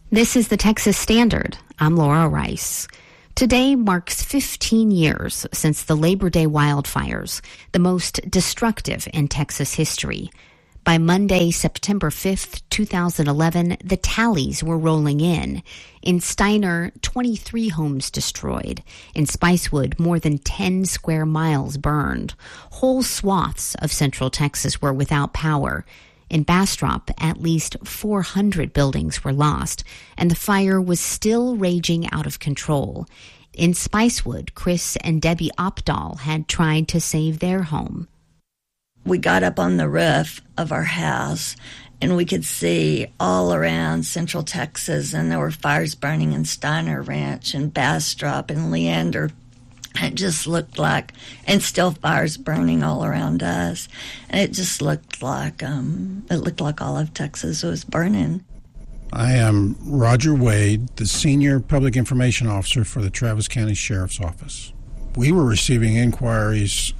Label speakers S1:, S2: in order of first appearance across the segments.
S1: This is the Texas Standard. I'm Laura Rice. Today marks 15 years since the Labor Day wildfires, the most destructive in Texas history. By Monday, September 5th, 2011, the tallies were rolling in. In Steiner, 23 homes destroyed. In Spicewood, more than 10 square miles burned. Whole swaths of central Texas were without power. In Bastrop, at least 400 buildings were lost, and the fire was still raging out of control. In Spicewood, Chris and Debbie Opdahl had tried to save their home.
S2: We got up on the roof of our house, and we could see all around central Texas, and there were fires burning in Steiner Ranch and Bastrop and Leander. It just looked like, and still fires burning all around us. And it just looked like, all of Texas was burning.
S3: I am Roger Wade, the Senior Public Information Officer for the Travis County Sheriff's Office. We were receiving inquiries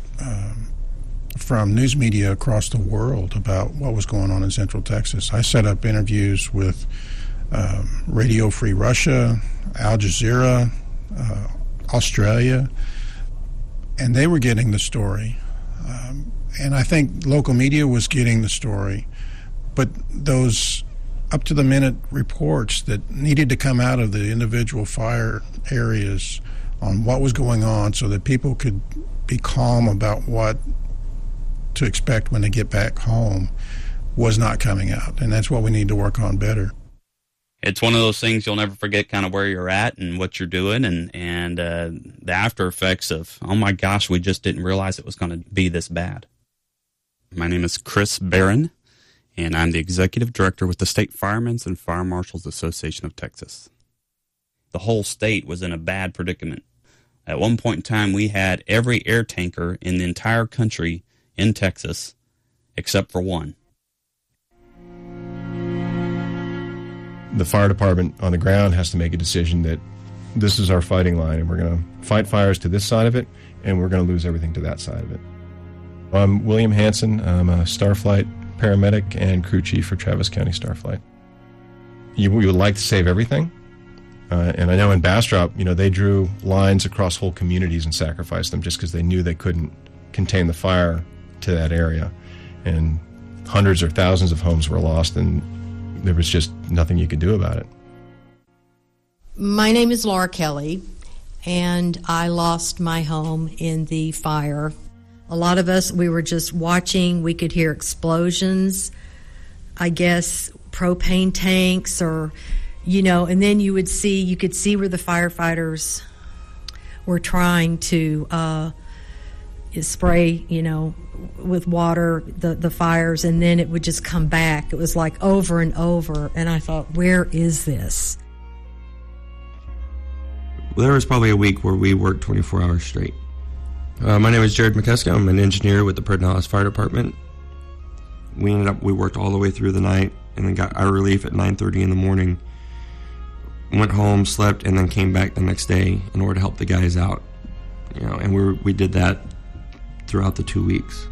S3: from news media across the world about what was going on in Central Texas. I set up interviews with Radio Free Russia, Al Jazeera, Australia, and they were getting the story. And I think local media was getting the story. But those up-to-the-minute reports that needed to come out of the individual fire areas on what was going on so that people could be calm about what to expect when they get back home was not coming out. And that's what we need to work on better.
S4: It's one of those things you'll never forget, kind of where you're at and what you're doing, and the after effects of, oh my gosh, we just didn't realize it was going to be this bad. My name is Chris Barron, and I'm the Executive Director with the State Firemen's and Fire Marshals Association of Texas. The whole state was in a bad predicament. At one point in time, we had every air tanker in the entire country in Texas except for one.
S5: The fire department on the ground has to make a decision that this is our fighting line, and we're going to fight fires to this side of it, and we're going to lose everything to that side of it. I'm William Hansen. I'm a Starflight paramedic and crew chief for Travis County Starflight. We would like to save everything, and I know in Bastrop, they drew lines across whole communities and sacrificed them just because they knew they couldn't contain the fire to that area, and hundreds or thousands of homes were lost, and there was just nothing you could do about it.
S6: My name is Laura Kelly, and I lost my home in the fire. A lot of us, we were just watching. We could hear explosions, I guess, propane tanks, or, and then you could see where the firefighters were trying to spray, with water, the fires, and then it would just come back. It was like over and over, and I thought, where is this?
S7: Well, there was probably a week where we worked 24 hours straight. My name is Jared McCusker. I'm an engineer with the Pedernales Fire Department. We worked all the way through the night, and then got our relief at 9:30 in the morning. Went home, slept, and then came back the next day in order to help the guys out. And we did that throughout the 2 weeks.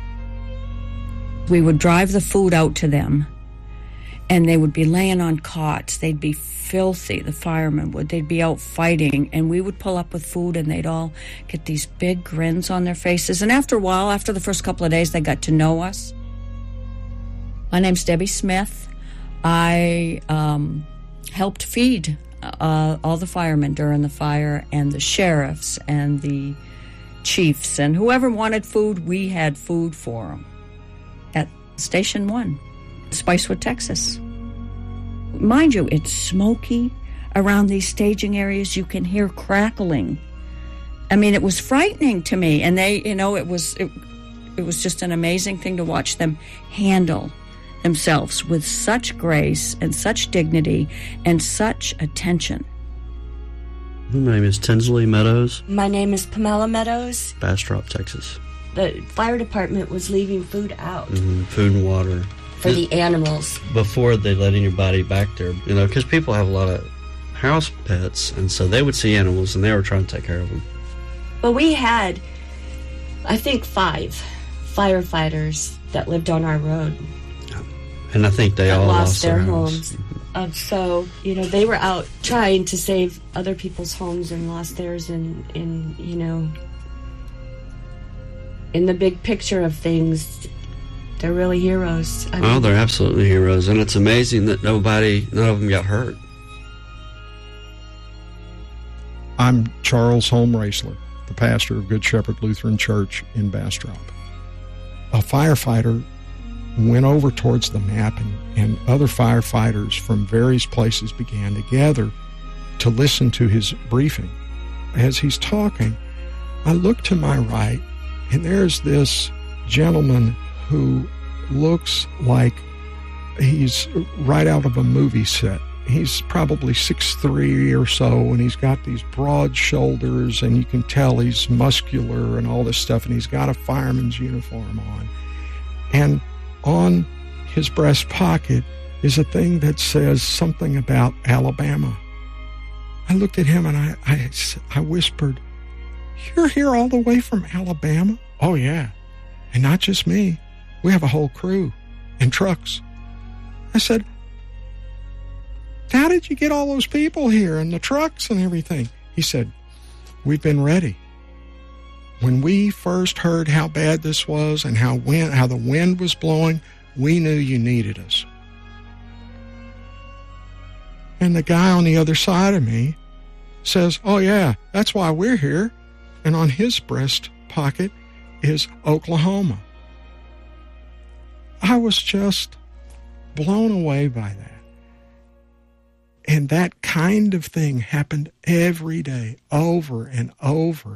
S8: We would drive the food out to them, and they would be laying on cots. They'd be filthy, the firemen would. They'd be out fighting, and we would pull up with food, and they'd all get these big grins on their faces. And after a while, after the first couple of days, they got to know us. My name's Debbie Smith. I helped feed all the firemen during the fire, and the sheriffs and the chiefs, and whoever wanted food, we had food for them at Station 1, Spicewood, Texas. Mind you, it's smoky around these staging areas. You can hear crackling. I mean, it was frightening to me, and they, it was just an amazing thing to watch them handle themselves with such grace and such dignity and such attention.
S9: My name is Tinsley Meadows.
S10: My name is Pamela Meadows.
S9: Bastrop, Texas.
S10: The fire department was leaving food out.
S9: Food and water.
S10: For the animals.
S9: Before they let anybody back there, because people have a lot of house pets, and so they would see animals, and they were trying to take care of them.
S10: Well, we had, I think, 5 firefighters that lived on our road.
S9: And I think they all
S10: lost their homes. So, they were out trying to save other people's homes and lost theirs in the big picture of things. They're really heroes.
S9: They're absolutely heroes, and it's amazing that none of them got hurt.
S11: I'm Charles Holm Raisler, the pastor of Good Shepherd Lutheran Church in Bastrop. A firefighter went over towards the map, and other firefighters from various places began to gather to listen to his briefing. As he's talking, I look to my right, and there's this gentleman who looks like he's right out of a movie set. He's probably 6'3" or so, and he's got these broad shoulders, and you can tell he's muscular and all this stuff, and he's got a fireman's uniform on. And on his breast pocket is a thing that says something about Alabama. I looked at him and I whispered, "You're here all the way from Alabama?" "Oh, yeah. And not just me. We have a whole crew and trucks." I said, "How did you get all those people here and the trucks and everything?" He said, "We've been ready. When we first heard how bad this was and how the wind was blowing, we knew you needed us." And the guy on the other side of me says, "Oh, yeah, that's why we're here." And on his breast pocket is Oklahoma. I was just blown away by that. And that kind of thing happened every day, over and over.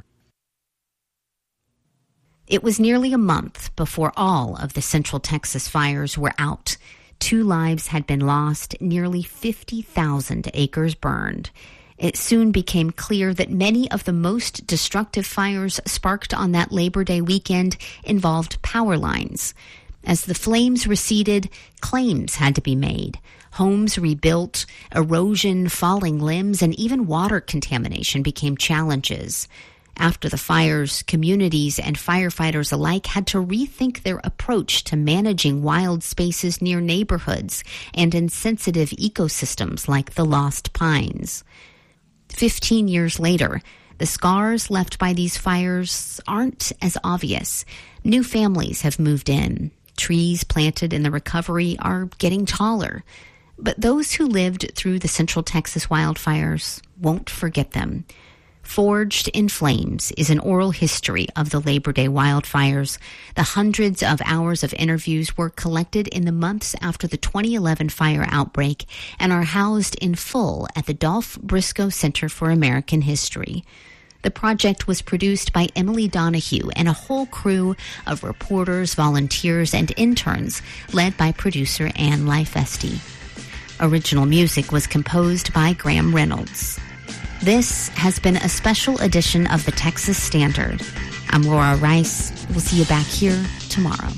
S1: It was nearly a month before all of the Central Texas fires were out. 2 lives had been lost, nearly 50,000 acres burned. It soon became clear that many of the most destructive fires sparked on that Labor Day weekend involved power lines. As the flames receded, claims had to be made. Homes rebuilt, erosion, falling limbs, and even water contamination became challenges. After the fires, communities and firefighters alike had to rethink their approach to managing wild spaces near neighborhoods and in sensitive ecosystems like the Lost Pines. 15 years later, the scars left by these fires aren't as obvious. New families have moved in. Trees planted in the recovery are getting taller. But those who lived through the Central Texas wildfires won't forget them. Forged in Flames is an oral history of the Labor Day wildfires. The hundreds of hours of interviews were collected in the months after the 2011 fire outbreak and are housed in full at the Dolph Briscoe Center for American History. The project was produced by Emily Donahue and a whole crew of reporters, volunteers, and interns led by producer Ann Leifesti. Original music was composed by Graham Reynolds. This has been a special edition of the Texas Standard. I'm Laura Rice. We'll see you back here tomorrow.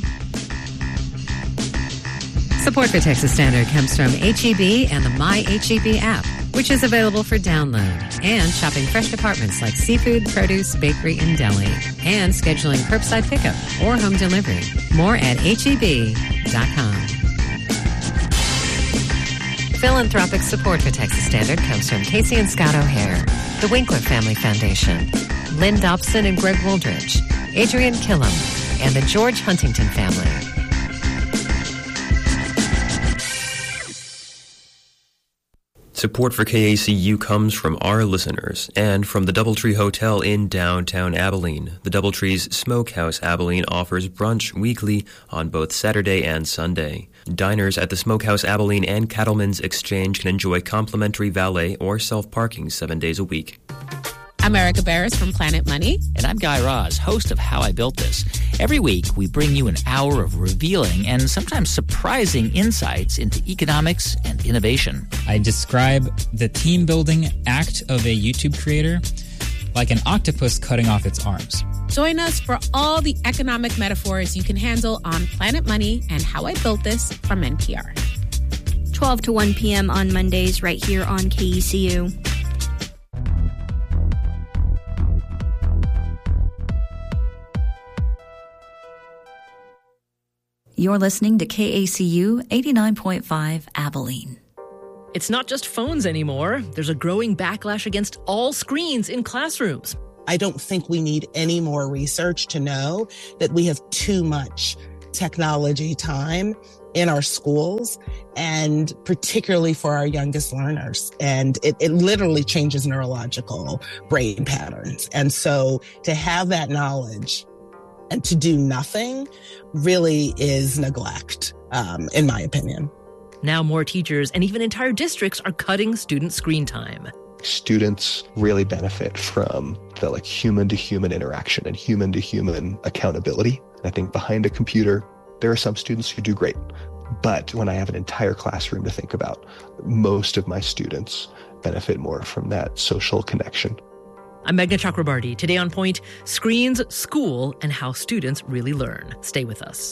S12: Support for Texas Standard comes from H-E-B and the My H-E-B app, which is available for download, and shopping fresh departments like seafood, produce, bakery, and deli, and scheduling curbside pickup or home delivery. More at HEB.com. Philanthropic support for Texas Standard comes from Casey and Scott O'Hare, the Winkler Family Foundation, Lynn Dobson and Greg Wooldridge, Adrian Killam, and the George Huntington family.
S13: Support for KACU comes from our listeners and from the Doubletree Hotel in downtown Abilene. The Doubletree's Smokehouse Abilene offers brunch weekly on both Saturday and Sunday. Diners at the Smokehouse Abilene and Cattleman's Exchange can enjoy complimentary valet or self-parking 7 days a week.
S14: I'm Erica Barris from Planet Money.
S15: And I'm Guy Raz, host of How I Built This. Every week, we bring you an hour of revealing and sometimes surprising insights into economics and innovation.
S16: I describe the team-building act of a YouTube creator like an octopus cutting off its arms.
S14: Join us for all the economic metaphors you can handle on Planet Money and How I Built This from NPR.
S17: 12 to 1 p.m. on Mondays right here on KECU.
S18: You're listening to KACU 89.5 Abilene. It's not just phones anymore. There's a growing backlash against all screens in classrooms.
S19: I don't think we need any more research to know that we have too much technology time in our schools, and particularly for our youngest learners. And it literally changes neurological brain patterns. And so to have that knowledge and to do nothing really is neglect, in my opinion.
S18: Now more teachers and even entire districts are cutting student screen time.
S20: Students really benefit from the human-to-human interaction and human-to-human accountability. I think behind a computer, there are some students who do great. But when I have an entire classroom to think about, most of my students benefit more from that social connection.
S18: I'm Meghna Chakrabarty. Today on Point, screens, school, and how students really learn. Stay with us.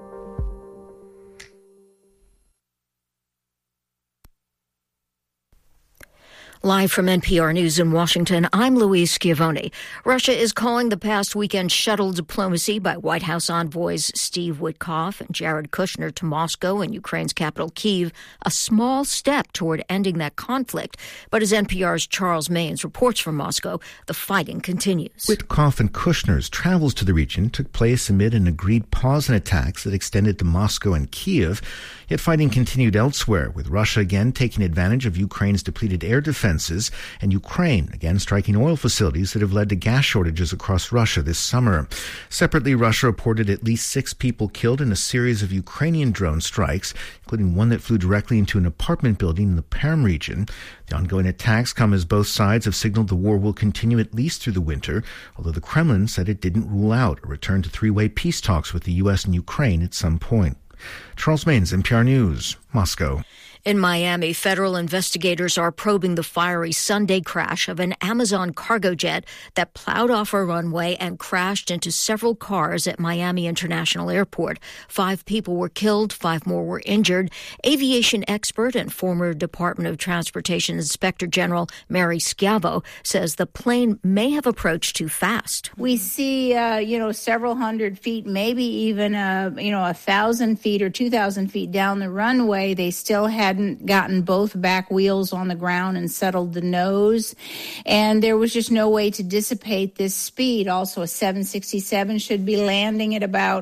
S21: Live from NPR News in Washington, I'm Louise Schiavone. Russia is calling the past weekend's shuttle diplomacy by White House envoys Steve Witkoff and Jared Kushner to Moscow and Ukraine's capital, Kyiv, a small step toward ending that conflict. But as NPR's Charles Maynes reports from Moscow, the fighting continues.
S22: Witkoff and Kushner's travels to the region took place amid an agreed pause in attacks that extended to Moscow and Kyiv. Yet fighting continued elsewhere, with Russia again taking advantage of Ukraine's depleted air defenses and Ukraine again striking oil facilities that have led to gas shortages across Russia this summer. Separately, Russia reported at least 6 people killed in a series of Ukrainian drone strikes, including one that flew directly into an apartment building in the Perm region. The ongoing attacks come as both sides have signaled the war will continue at least through the winter, although the Kremlin said it didn't rule out a return to three-way peace talks with the U.S. and Ukraine at some point. Charles Maynes, NPR News, Moscow.
S21: In Miami, federal investigators are probing the fiery Sunday crash of an Amazon cargo jet that plowed off a runway and crashed into several cars at Miami International Airport. 5 people were killed, 5 more were injured. Aviation expert and former Department of Transportation Inspector General Mary Schiavo says the plane may have approached too fast.
S23: We see, several hundred feet, maybe even, 1,000 feet or 2,000 feet down the runway. They still hadn't gotten both back wheels on the ground and settled the nose. And there was just no way to dissipate this speed. Also, a 767 should be landing at about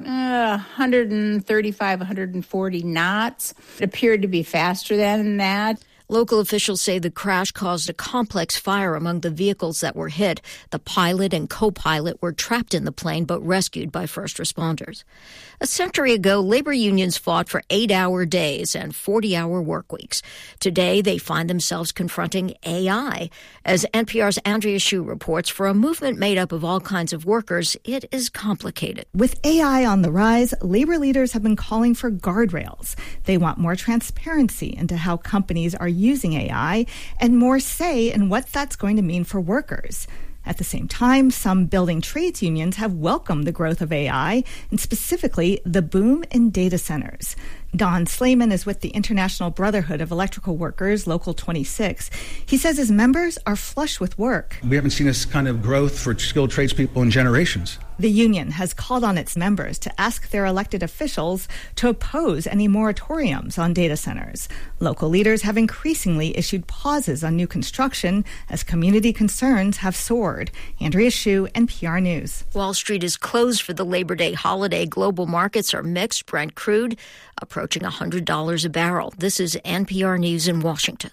S23: 135, 140 knots. It appeared to be faster than that.
S21: Local officials say the crash caused a complex fire among the vehicles that were hit. The pilot and co-pilot were trapped in the plane but rescued by first responders. A century ago, labor unions fought for 8-hour days and 40-hour work weeks. Today, they find themselves confronting AI. As NPR's Andrea Hsu reports, for a movement made up of all kinds of workers, it is complicated.
S24: With AI on the rise, labor leaders have been calling for guardrails. They want more transparency into how companies are using AI and more say in what that's going to mean for workers. At the same time, some building trades unions have welcomed the growth of AI, and specifically the boom in data centers. Don Slayman is with the International Brotherhood of Electrical Workers, Local 26. He says his members are flush with work.
S25: We haven't seen this kind of growth for skilled tradespeople in generations.
S24: The union has called on its members to ask their elected officials to oppose any moratoriums on data centers. Local leaders have increasingly issued pauses on new construction as community concerns have soared. Andrea Hsu, NPR News.
S21: Wall Street is closed for the Labor Day holiday. Global markets are mixed. Brent crude approaching $100 a barrel. This is NPR News in Washington.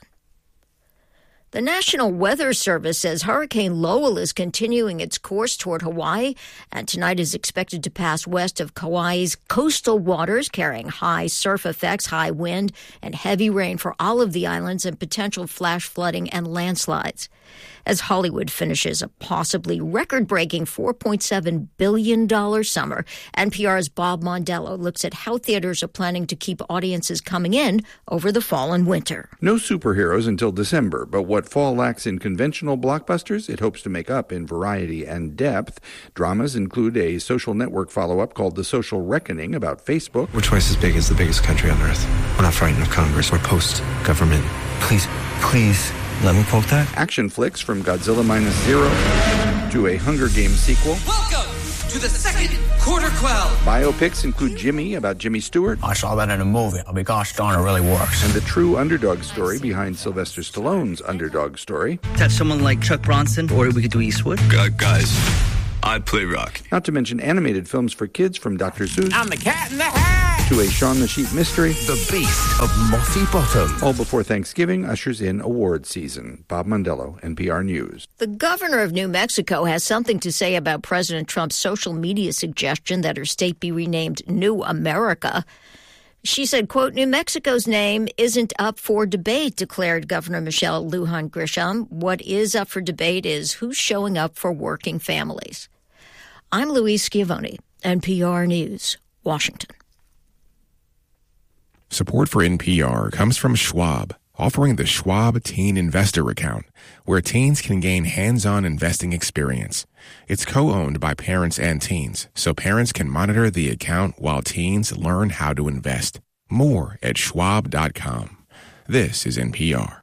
S21: The National Weather Service says Hurricane Lowell is continuing its course toward Hawaii, and tonight is expected to pass west of Kauai's coastal waters, carrying high surf effects, high wind, and heavy rain for all of the islands and potential flash flooding and landslides. As Hollywood finishes a possibly record-breaking $4.7 billion summer, NPR's Bob Mondello looks at how theaters are planning to keep audiences coming in over the fall and winter.
S26: No superheroes until December, but what fall lacks in conventional blockbusters, it hopes to make up in variety and depth. Dramas include a social network follow-up called The Social Reckoning about Facebook.
S27: We're twice as big as the biggest country on earth. We're not frightened of Congress. We're post-government. Please, let me quote that.
S26: Action flicks from Godzilla Minus Zero to a Hunger Games sequel.
S28: Welcome
S2: to the second Quarter Quell.
S26: Biopics include Jimmy, about Jimmy Stewart.
S3: I saw that in a movie. I'll be gosh darn, it really works.
S26: And the true underdog story behind Sylvester Stallone's underdog story.
S4: Have someone like Chuck Bronson, or we could do Eastwood.
S27: Guys, I play Rocky.
S26: Not to mention animated films for kids from Dr. Seuss.
S3: I'm the Cat in the Hat.
S26: To a Shaun the Sheep mystery.
S27: The Beast of Mossy Bottom.
S26: All before Thanksgiving ushers in award season. Bob Mondello, NPR News.
S21: The governor of New Mexico has something to say about President Trump's social media suggestion that her state be renamed New America. She said, quote, New Mexico's name isn't up for debate, declared Governor Michelle Lujan Grisham. What is up for debate is who's showing up for working families. I'm Louise Schiavone, NPR News, Washington.
S5: Support for NPR comes from Schwab, offering the Schwab Teen Investor Account, where teens can gain hands-on investing experience. It's co-owned by parents and teens, so parents can monitor the account while teens learn how to invest. More at schwab.com. This is NPR.